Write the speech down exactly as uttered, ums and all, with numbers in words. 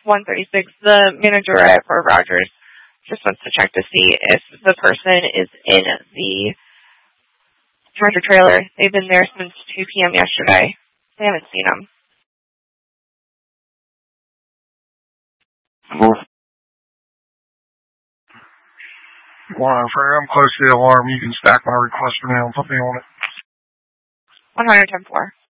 one thirty-six. The manager at Fort Rogers just wants to check to see if the person is in the tractor trailer. They've been there since two p.m. yesterday. They haven't seen them. Well, if I'm close to the alarm, you can stack my request for now and put me on it. one ten four.